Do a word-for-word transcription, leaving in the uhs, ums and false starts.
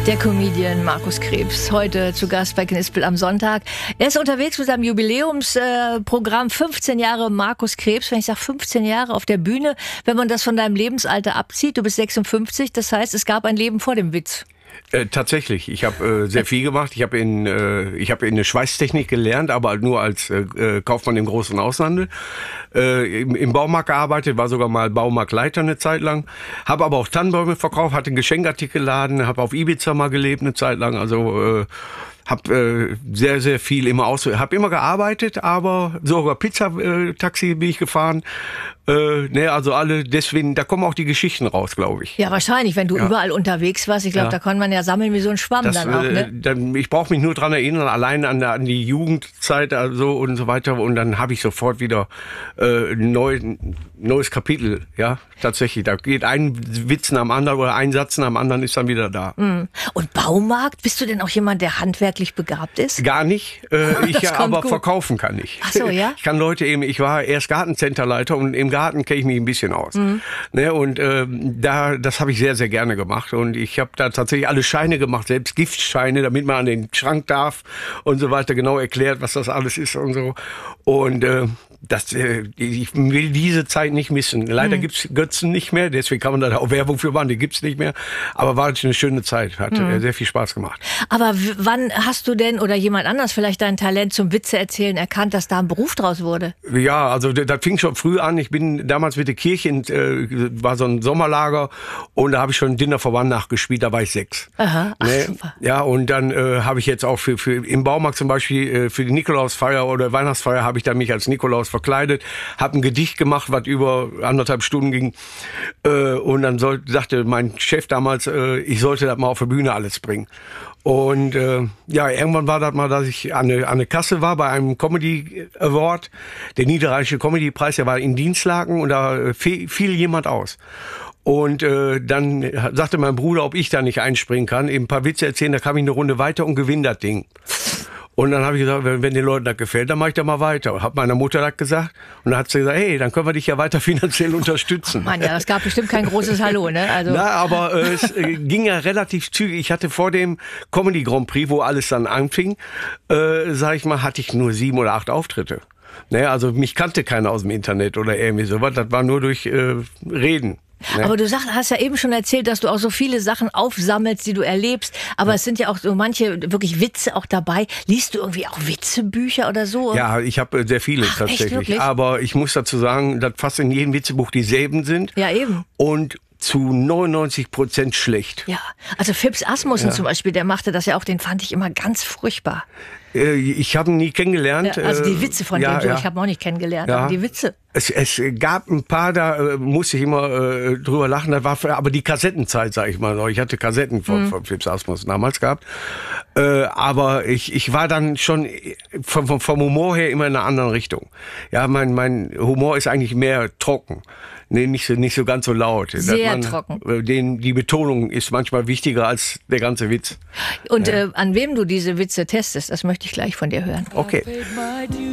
Der Comedian Markus Krebs, heute zu Gast bei Knispel am Sonntag. Er ist unterwegs mit seinem Jubiläumsprogramm fünfzehn Jahre Markus Krebs. Wenn ich sage fünfzehn Jahre auf der Bühne, wenn man das von deinem Lebensalter abzieht, du bist sechsundfünfzig, das heißt, es gab ein Leben vor dem Witz. Äh, tatsächlich, ich habe äh, sehr viel gemacht. Ich habe in äh, ich habe in der Schweißtechnik gelernt, aber nur als äh, Kaufmann im großen Außenhandel. Äh, im, Im Baumarkt gearbeitet, war sogar mal Baumarktleiter eine Zeit lang. Habe aber auch Tannenbäume verkauft, hatte einen Geschenkartikelladen, habe auf Ibiza mal gelebt eine Zeit lang. Also äh, habe äh, sehr sehr viel immer aus, habe immer gearbeitet, aber sogar Pizzataxi äh, bin ich gefahren. Äh, ne, also alle, deswegen, da kommen auch die Geschichten raus, glaube ich. Ja, wahrscheinlich, wenn du ja. überall unterwegs warst. Ich glaube, ja. da kann man ja sammeln wie so ein Schwamm das, dann auch, ne? Äh, dann, ich brauche mich nur dran erinnern, allein an, an die Jugendzeit also und so weiter. Und dann habe ich sofort wieder äh, neu, neues Kapitel, ja, tatsächlich. Da geht ein Witz nach dem anderen oder ein Satz nach dem anderen ist dann wieder da. Mhm. Und Baumarkt, bist du denn auch jemand, der handwerklich begabt ist? Gar nicht. Äh, ich ja, aber gut. Verkaufen kann ich. Ach so, ja? Ich kann Leute eben, ich war erst Gartencenterleiter und im Garten kenne ich mich ein bisschen aus. Mhm. Ne, und äh, da, das habe ich sehr, sehr gerne gemacht. Und ich habe da tatsächlich alle Scheine gemacht, selbst Giftscheine, damit man an den Schrank darf und so weiter, genau erklärt, was das alles ist und so. Und äh, das, äh, ich will diese Zeit nicht missen. Leider mhm. gibt's Götzen nicht mehr, deswegen kann man da auch Werbung für machen, die gibt's nicht mehr. Aber war eine schöne Zeit, hat mhm. sehr viel Spaß gemacht. Aber wann hast du denn oder jemand anders vielleicht dein Talent zum Witze erzählen erkannt, dass da ein Beruf draus wurde? Ja, also das fing schon früh an. Ich bin damals mit der Kirche, in, äh, war so ein Sommerlager und da habe ich schon Dinner for One nachgespielt, da war ich sechs. Aha, ach, ne? super. Ja, und dann äh, habe ich jetzt auch für, für im Baumarkt zum Beispiel äh, für die Nikolausfeier oder Weihnachtsfeier habe ich dann mich als Nikolaus verkleidet, habe ein Gedicht gemacht, was über anderthalb Stunden ging äh, und dann soll, sagte mein Chef damals, äh, ich sollte das mal auf der Bühne alles bringen. Und äh, ja, irgendwann war das mal, dass ich an eine, an eine Kasse war bei einem Comedy Award, der Niederrheinische Comedy Preis, der war in Dienstlaken und da fiel, fiel jemand aus. Und äh, dann sagte mein Bruder, ob ich da nicht einspringen kann, eben ein paar Witze erzählen, da kam ich eine Runde weiter und gewinne das Ding. Und dann habe ich gesagt, wenn, wenn den Leuten das gefällt, dann mache ich da mal weiter. Hab meiner Mutter das gesagt und dann hat sie gesagt, hey, dann können wir dich ja weiter finanziell unterstützen. Oh Mann, ja, das gab bestimmt kein großes Hallo, ne? Also. Na, aber äh, es äh, ging ja relativ zügig. Ich hatte vor dem Comedy Grand Prix, wo alles dann anfing, äh, sag ich mal, hatte ich nur sieben oder acht Auftritte. Ne, also mich kannte keiner aus dem Internet oder irgendwie sowas. Das war nur durch äh, Reden. Ja. Aber du sag, hast ja eben schon erzählt, dass du auch so viele Sachen aufsammelst, die du erlebst. Aber ja. es sind ja auch so manche wirklich Witze auch dabei. Liest du irgendwie auch Witzebücher oder so? Ja, ich habe sehr viele Ach, tatsächlich. Aber ich muss dazu sagen, dass fast in jedem Witzebuch dieselben sind. Ja, eben. Und zu neunundneunzig Prozent schlecht. Ja, also Phipps Asmussen ja. zum Beispiel, der machte das ja auch, den fand ich immer ganz furchtbar. Ich habe ihn nie kennengelernt. Ja, also die Witze von ja, dem so, ja. ich habe ihn auch nicht kennengelernt, ja. aber die Witze. Es, es gab ein paar, da äh, musste ich immer äh, drüber lachen, das war für, aber die Kassettenzeit, sag ich mal noch. Ich hatte Kassetten von, mhm. von Phipps Asmussen damals gehabt. Äh, aber ich, ich war dann schon vom, vom, vom Humor her immer in einer anderen Richtung. Ja, mein, mein Humor ist eigentlich mehr trocken. Nee, nicht so, nicht so ganz so laut. Sehr man, trocken. Den, die Betonung ist manchmal wichtiger als der ganze Witz. Und ja. äh, an wem du diese Witze testest, das möchte ich gleich von dir hören. Okay.